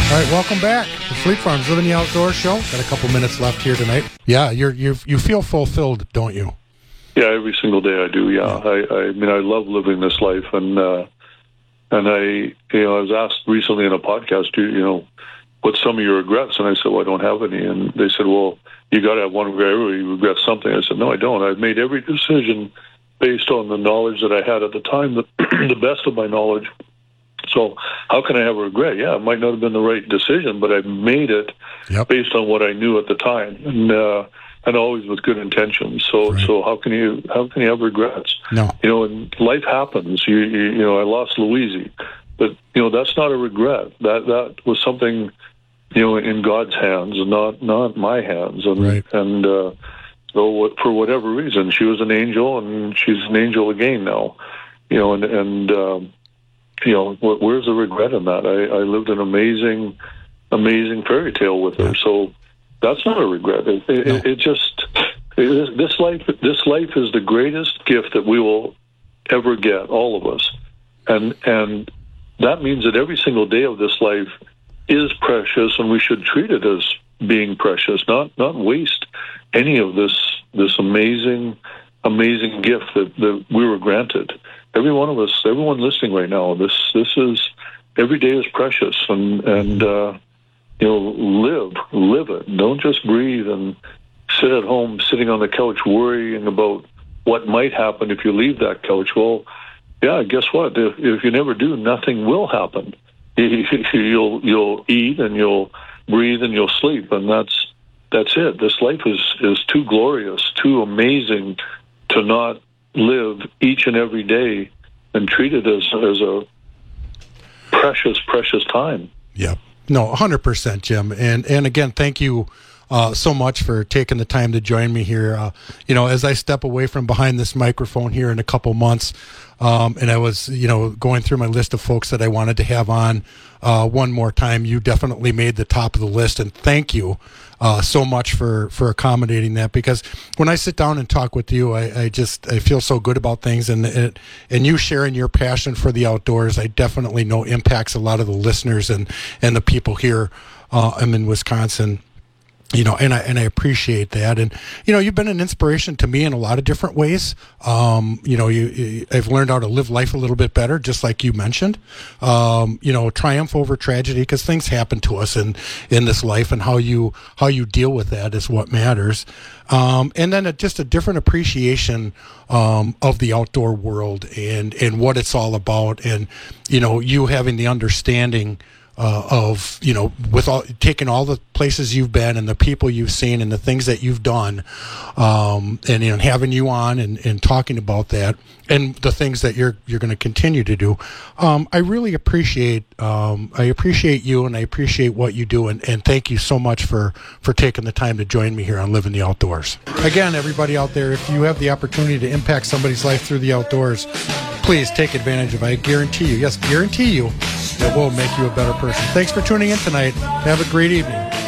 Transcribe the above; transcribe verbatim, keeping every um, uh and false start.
All right, welcome back to Fleet Farm's Living the Outdoors show. Got a couple minutes left here tonight. Yeah, you're you you feel fulfilled, don't you? Yeah, every single day I do. Yeah, yeah. I, I mean, I love living this life, and uh, and I, you know, I was asked recently in a podcast, you, you know, what's some of your regrets? And I said, well, I don't have any. And they said, well, you got to have one regret. You regret something. I said, no, I don't. I've made every decision based on the knowledge that I had at the time, the, the best of my knowledge. So how can I have a regret? Yeah, it might not have been the right decision, but I made it yep. based on what I knew at the time, and uh, and always with good intentions. So right. so how can you how can you have regrets? No, you know, and life happens. You you, you know, I lost Louise, but you know that's not a regret. That that was something, you know, in God's hands, not not my hands. And right. and uh, so for whatever reason, she was an angel, and she's an angel again now. You know, and and. Um, You know, where's the regret in that? I, I lived an amazing, amazing fairy tale with her. So that's not a regret. It, it, no. it just it, this life. This life is the greatest gift that we will ever get, all of us, and and that means that every single day of this life is precious, and we should treat it as being precious, not not waste any of this this amazing, amazing gift that, that we were granted. Every one of us, everyone listening right now, this this is, every day is precious, and, and uh, you know, live, live it. Don't just breathe and sit at home, sitting on the couch, worrying about what might happen if you leave that couch. Well, yeah, guess what? If, if you never do, nothing will happen. You'll you'll eat and you'll breathe and you'll sleep, and that's that's it. This life is, is too glorious, too amazing to not live each and every day and treat it as as a precious, precious time. Yeah, no, one hundred percent, Jim. And and again, thank you uh, so much for taking the time to join me here. Uh, you know, as I step away from behind this microphone here in a couple months, um, and I was, you know, going through my list of folks that I wanted to have on uh, one more time, you definitely made the top of the list, and thank you Uh, so much for, for accommodating that, because when I sit down and talk with you, I, I just I feel so good about things, and it, and you sharing your passion for the outdoors, I definitely know impacts a lot of the listeners and, and the people here. Uh, I'm in Wisconsin. You know, and I and I appreciate that, and you know, you've been an inspiration to me in a lot of different ways. Um, you know, you, you I've learned how to live life a little bit better, just like you mentioned. Um, you know, triumph over tragedy, because things happen to us in in this life, and how you how you deal with that is what matters. Um, and then a, just a different appreciation um, of the outdoor world and and what it's all about, and you know, you having the understanding Uh, of, you know, with all, taking all the places you've been and the people you've seen and the things that you've done, um, and, you know, having you on and, and talking about that and the things that you're you're going to continue to do. Um, I really appreciate um, I appreciate you, and I appreciate what you do, and, and thank you so much for, for taking the time to join me here on Living the Outdoors. Again, everybody out there, if you have the opportunity to impact somebody's life through the outdoors, please take advantage of it. I guarantee you, yes, guarantee you, it will make you a better person. Thanks for tuning in tonight. Have a great evening.